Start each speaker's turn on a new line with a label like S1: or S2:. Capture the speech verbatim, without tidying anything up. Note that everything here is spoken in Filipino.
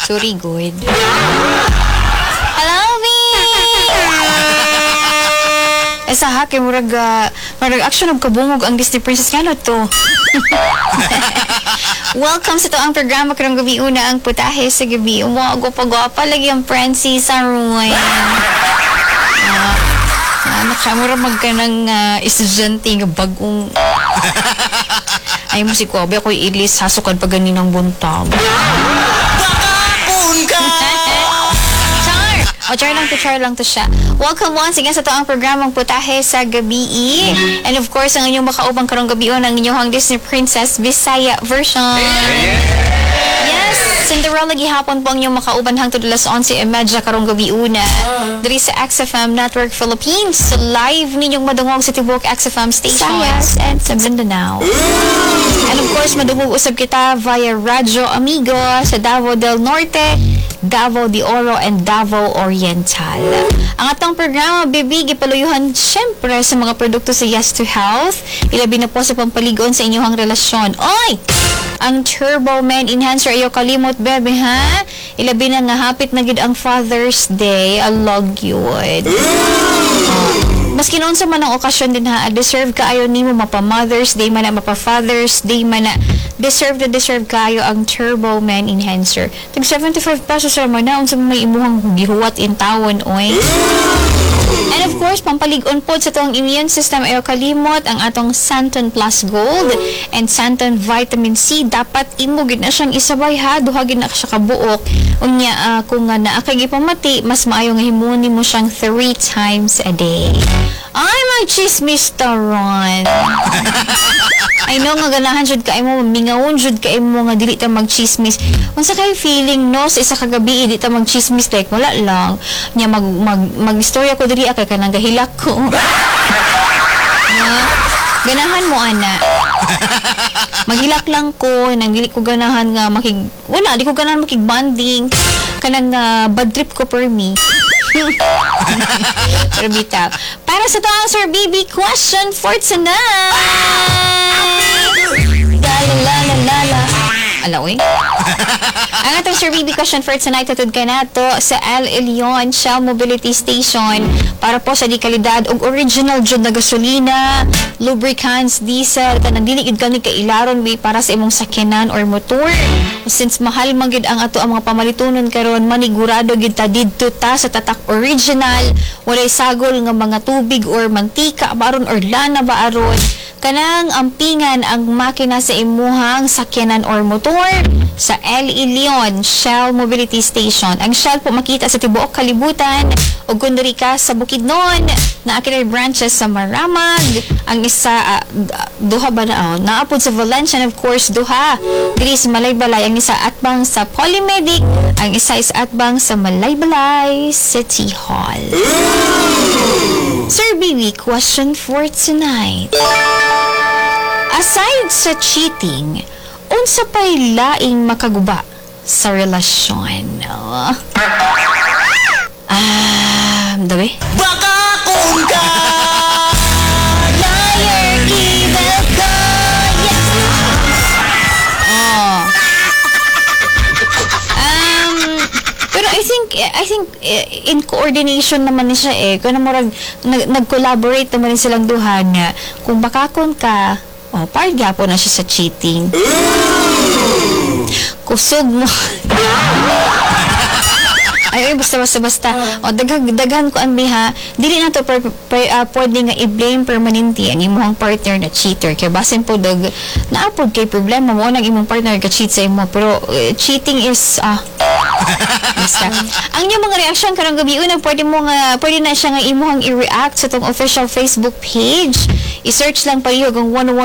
S1: Sorry, good. Hello, V! Esa ha, kay murag, uh, murag action of kabungog ang Disney Princess nga no to. Welcome sa to ang programa karong gabi una ang putahe sa gabi. Umo, gwapa-gwapa lagi ang Francis Aroy. Uh, anak siya, murag magkanang uh, estudyante nga bagong... Ay mo si Kobe, ako'y ilis, hasukad pa ganinang buntag. O, char lang to, char lang to siya. Welcome once again sa to ang programang Putahe sa Gabi. And of course, ang inyong makaubang karong gabi o ng inyong Disney Princess Bisaya version. Yes, Cinderella gihapon po ang inyong makauban hangtod alas onse e medya karong gabi una. Diri sa X F M Network Philippines. Live ninyong madungog sa tibok X F M stations and sa Mindanao. And of course, madungog usab kita via Radyo Amigo sa Davao del Norte, Davao de Oro, and Davao Oriental. Ang atong programa, baby, gipaluyuhan syempre sa mga produkto sa Yes to Health. Ilabi na po sa pampaligon sa inyong relasyon. Oy! Ang Turbo Men Enhancer ayo kalimot, bebe, ha? Ilabi na nga hapit na gid ang Father's Day. I love you. Maski noon sa manang okasyon din ha, deserve ka ayo nimo mapa Mother's Day man na mapa Father's Day man na deserve na deserve ka ayo ang Turbo Men Enhancer. Tag seventy-five pesos ra man na unsa may imuhang gihuwat in tawon oy. And of course, pampalig-on po sa itong immune system ayo kalimot ang atong Santon Plus Gold and Santon Vitamin C. Dapat imo gid na siyang isabay ha, duha gid na siya kabuok. Unya uh, kung nga naa kay gipamati, mas maayo nga himuon nimo siyang three times a day. Ay, mag-chismis taron. I know nga ganahan jud kay mo, mingawon jud kay mo nga dili ta mag-chismis. Unsa kay feeling no sa isa ka gabi dili ta mag-chismis like wala lang. Nya mag mag mag-istorya ko diri kay kanang gahilak ko. Yeah. Ganahan mo ana. Maghilak lang ko, nang dili ko ganahan nga makig wala, di ko ganahan makig-bonding. Kanang uh, bad trip ko per me. Pero bitaw. Para sa to ang Sir B B question for tonight. La la la la la la. Alaw eh. Ang atong Sir B B question for tonight atod kay nato sa El Elyon Shell Mobility Station para po sa di kalidad og original jud na gasolina, lubricants, diesel kanang dili gid kani kailaron may para sa imong sakyanan or motor. Since mahal man gid ang ato ang mga pamalitunon karon, manigurado gid ta didto ta sa tatak original, walay sagol nga mga tubig or mantika baron or lana ba aron. Kanang ampingan ang makina sa imuhang sakyanan or motor sa El Elyon Shell Mobility Station. Ang Shell po makita sa tibuok kalibutan o kung diri ka sa Bukidnon na akinay branches sa Maramag, ang isa uh, duha ba na oh, naapod sa Valencia, and of course duha diri sa Malaybalay, ang isa atbang sa Polymedic, ang isa is atbang sa Malaybalay City Hall. Sir B B, question for tonight. Aside sa cheating, unsa pay laing makaguba sa relasyon? Oh. Ah, dabi?
S2: Baka kung ka
S1: liar, evil ka, yes. Oh. Um, pero I think I think in coordination naman ni siya eh. Kung murag nag, nag-collaborate naman silang duha nga kung bakakon ka, oh, part gapo na siya sa cheating. Kusog mo. Ay, ay, basta, basta, basta. O, daghag, daghan ko ang biha. Dili na to per, per, uh, pwede nga i-blame permanently ang imong partner na cheater. Kaya basin po, dag, naapod kay problema mo nang imong partner ka-cheat sa imo. Pero, uh, cheating is, ah, basta. Ang inyong mga reaction karang gabi una, pwede mo nga, pwede na siya nga imuhang i-react sa tong official Facebook page. I-search lang pa iyo ang one oh one